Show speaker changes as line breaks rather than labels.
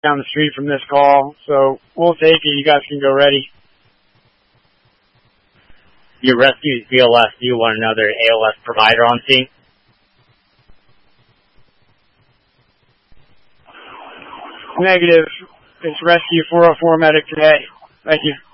down the street from this call, so we'll take it. You guys can go ready.
Your rescues BLS, do you want another ALS provider on scene?
Negative. It's Rescue 404 medic today. Thank you.